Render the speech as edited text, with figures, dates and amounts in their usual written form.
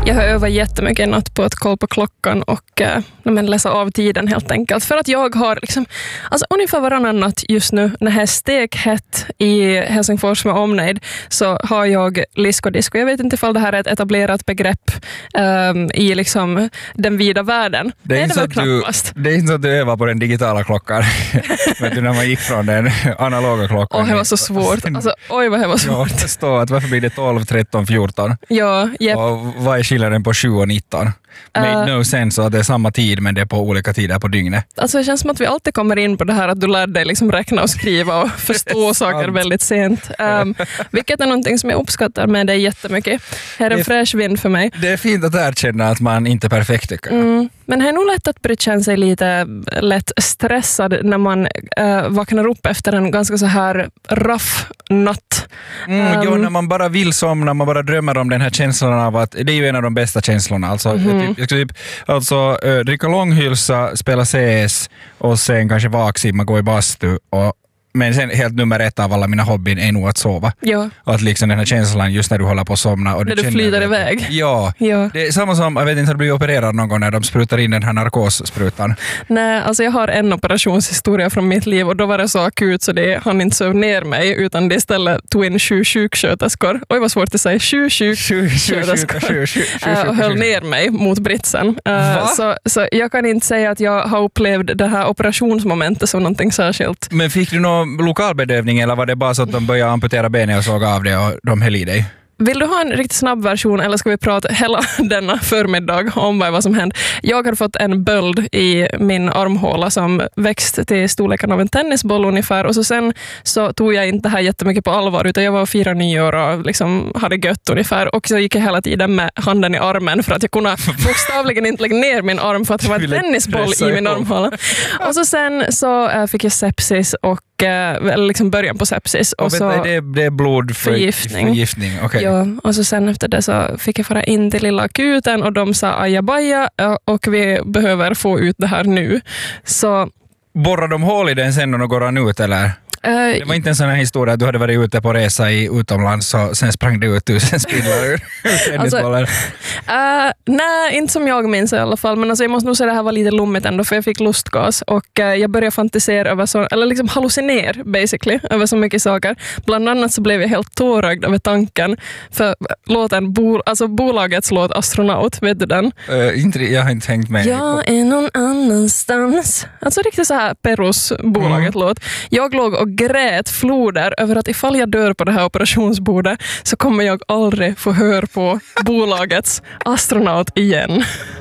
Jag har övat jättemycket i natt på att kolla på klockan och läsa av tiden helt enkelt. För att jag har liksom, alltså ungefär varannan natt just nu när det är stekhett i Helsingfors med omnejd så har jag disco. Jag vet inte ifall det här är ett etablerat begrepp i liksom den vida världen. Det är inte så att du övar på den digitala klockan. Vet du, när man gick från den analoga klockan. Det var så svårt. Alltså, oj vad det var svårt. Ja, förstå att varför blir det 12, 13, 14? Ja, yep. Och vad är skillnaden på 7 och 19? Made no sense att det är samma tid men det är på olika tider på dygnet. Alltså det känns som att vi alltid kommer in på det här att du lär dig liksom räkna och skriva och förstå saker väldigt sent. Vilket är någonting som jag uppskattar med dig jättemycket. Här är en fräsch vind för mig. Det är fint att erkänna att man inte är perfekt tycker jag. Men det är nog lätt att börja känna sig lite lätt stressad när man vaknar upp efter en ganska så här raff natt. När man bara vill somna, man bara drömmer om den här känslan av att det är ju en av de bästa känslorna. Alltså, dricka långhylsa, spela CS och sen kanske vaksimma, gå i bastu men sen helt nummer 1 av alla mina hobbyn är nog att sova. Ja. Att liksom den här känslan just när du håller på att somna. Och när du flyter iväg. Ja. Det är samma som, jag vet inte, har du blivit opererad någon gång när de sprutar in den här narkossprutan? Nej, alltså jag har en operationshistoria från mitt liv och då var det så akut så det hann inte söv ner mig utan det istället tog in 7 sjuksköterskor. Oj vad svårt att säga, 7 sjuksköterskor. Och höll ner mig mot britsen. Så jag kan inte säga att jag har upplevt det här operationsmomentet som någonting särskilt. Men fick du någon lokalbedövning eller var det bara så att de började amputera benet och såg av det och de höll i dig? Vill du ha en riktigt snabb version eller ska vi prata hela denna förmiddag om vad som hände? Jag har fått en böld i min armhåla som växt till storleken av en tennisboll ungefär och sen så tog jag inte det här jättemycket på allvar utan jag var 4 nyår och liksom hade gött ungefär och så gick jag hela tiden med handen i armen för att jag kunde bokstavligen inte lägga ner min arm för att det var en tennisboll i min armhåla. Och så sen så fick jag sepsis och liksom början på sepsis. Och så det är blodförgiftning. Okay. Ja, och så sen efter det så fick jag fara in till lilla akuten och de sa ajabaja och vi behöver få ut det här nu. Så borrar de hål i den sen och går han ut eller? Det var inte en sån här historia att du hade varit ute på resa utomlands och sen sprang det ut 1000 spindlar ur tennisbollar. Nej, inte som jag minns i alla fall. Men alltså, jag måste nog säga att det här var lite lummigt ändå för jag fick lustgas och jag började fantisera över eller liksom hallucinera basically över så mycket saker. Bland annat så blev jag helt tårögd över tanken för låten, bolagets låt Astronaut, vet du den? Jag har inte hängt med. Jag är någon annanstans. Alltså riktigt så här Perus bolaget låt. Jag låg och grät floder över att ifall jag dör på det här operationsbordet så kommer jag aldrig få höra på bolagets Astronaut igen.